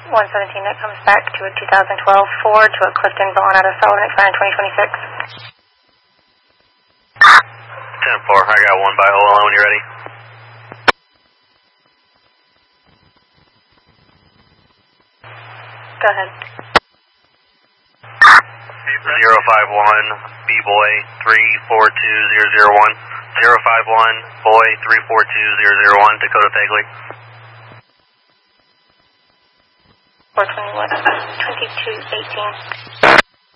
117 that comes back to a 2012 Ford to a Clifton Vaughn out of Sullivan, expiring 2026. 10-4, I got one by OLO when you're ready. Go ahead. 051 B-Boy 342001. 051 Boy 342001, Dakota Pegley. 421, 2218.